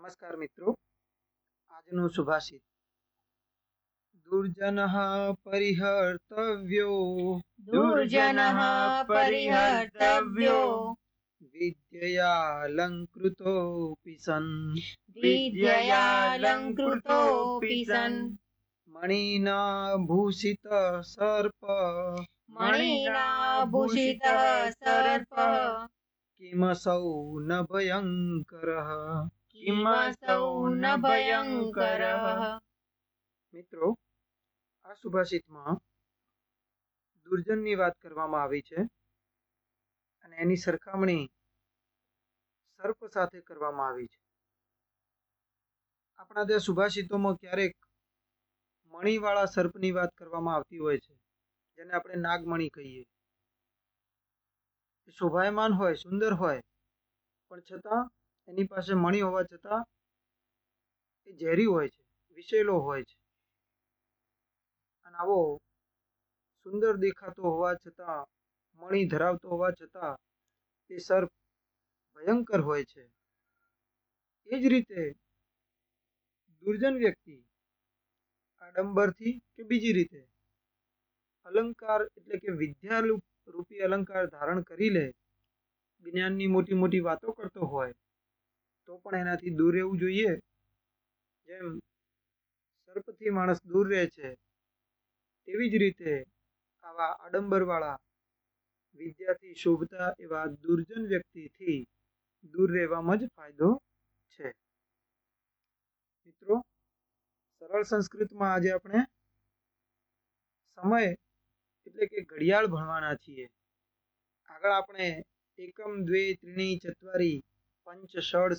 नमस्कार मित्रों। આજનું સુભાષિત દુર્જનઃ પરિહર્તવ્યો दुर्जनः परिहर्तव्यो વિદ્યયાલંકૃતોऽપि સन् विद्ययालङ्कृतोऽपि सन् મણિના ભૂષિત સર્પ मणिनाभूषितः सर्पः કિમસૌ ન ભયંકરઃ किमसौ न भयङ्करः। મિત્રો, આ સુભાષિતમાં દુર્જનની વાત કરવામાં આવી છે અને એની સરખામણી સર્પ સાથે કરવામાં આવી છે. આપણા ત્યાં સુભાષિતોમાં ક્યારેક મણીવાળા સર્પની વાત કરવામાં આવતી હોય છે, જેને આપણે નાગમણી કહીએ. એ શોભાયમાન હોય, સુંદર હોય, પણ છતાં એની પાસે મણી હોવા છતાં એ ઝેરી હોય છે, વિષેલો હોય છે. અને આવો સુંદર દેખાતો હોવા છતાં, મણી ધરાવતો હોવા છતાં એ સર્પ ભયંકર હોય છે. એ જ રીતે દુર્જન વ્યક્તિ આડંબરથી કે બીજી રીતે અલંકાર એટલે કે વિદ્યા રૂપી અલંકાર ધારણ કરી લે, જ્ઞાનની મોટી મોટી વાતો કરતો હોય, તો પણ એનાથી દૂર રહેવું જોઈએ. જેમ સર્પથી માણસ દૂર રહે છે, તેવી જ રીતે આવા આડંબરવાળા વિદ્યાથી શોભતા એવા દુર્જન વ્યક્તિથી દૂર રહેવામાં જ ફાયદો છે. મિત્રો, સરળ સંસ્કૃતમાં આજે આપણે સમય એટલે કે ઘડિયાળ ભણવાના છીએ. આગળ આપણે એકમ દ્વે ત્રીણી ચત્વારી પંચ ષડ